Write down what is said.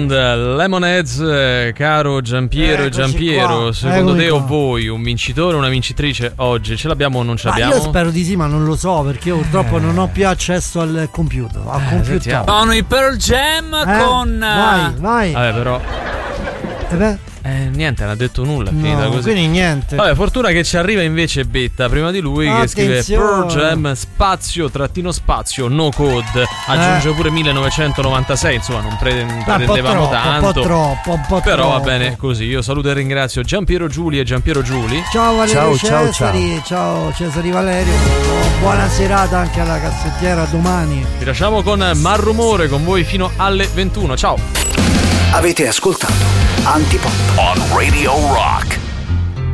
Sound, Lemonheads, caro Giampiero. Giampiero, secondo te o voi un vincitore o una vincitrice oggi? Ce l'abbiamo o non ce l'abbiamo? Io spero di sì, ma non lo so perché io purtroppo non ho più accesso al computer. Sono i Pearl Jam con... Vai. Vabbè, però... niente, non ha detto nulla, è finita così. Quindi niente. Vabbè, fortuna che ci arriva invece Betta prima di lui. Attenzione. Che scrive Pearl Jam spazio no code. Aggiunge pure 1996. Insomma, non pretendevamo tanto. Un po' troppo. Però va bene così. Io saluto e ringrazio Giampiero Giuli e Giampiero Giuli. Ciao Valerio Cesari. Ciao Cesari Valerio. Buona serata anche alla cassettiera domani. Vi lasciamo con Marrumore con voi fino alle 21. Ciao. Avete ascoltato Antipop on Radio Rock.